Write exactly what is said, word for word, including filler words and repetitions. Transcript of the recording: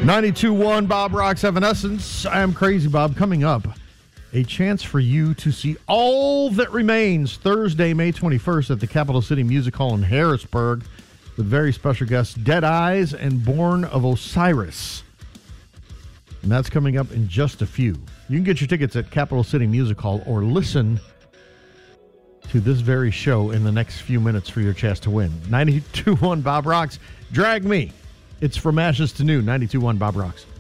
ninety-two point one Bob Rocks Evanescence. I am Crazy Bob. Coming up, a chance for you to see All That Remains Thursday, May twenty-first at the Capital City Music Hall in Harrisburg with very special guests Dead Eyes and Born of Osiris. And that's coming up in just a few. You can get your tickets at Capital City Music Hall or listen to this very show in the next few minutes for your chance to win. ninety-two point one Bob Rocks. Drag Me. It's From Ashes to New. ninety-two point one Bob Rocks.